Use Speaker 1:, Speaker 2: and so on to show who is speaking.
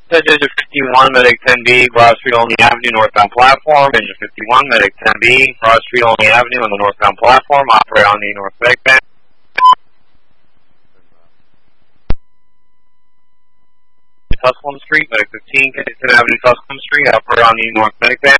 Speaker 1: Engine 51, Medic 10B, Broad Street Olney Avenue, northbound platform. Engine 51, Medic 10B, Broad Street Olney Avenue on the northbound platform. Operate on the north medic band. Tusculum Street, Medic 15, Kennington Avenue, Tusculum Street. Operate on the north medic band.